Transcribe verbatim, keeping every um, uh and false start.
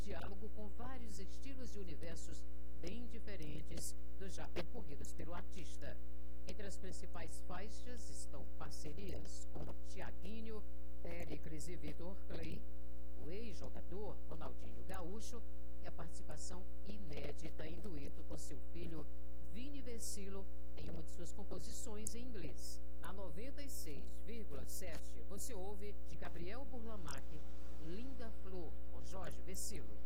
diálogo com vários estilos e universos bem diferentes dos já percorridos pelo artista. Entre as principais faixas estão parcerias com Thiaguinho, Péricles e Vitor Clay, o ex-jogador Ronaldinho Gaúcho e a participação inédita em dueto com seu filho Vini Versilo em uma de suas composições em inglês. Na noventa e seis vírgula sete você ouve de Gabriel Burlamac, Linda Flor, com Jorge Versilo.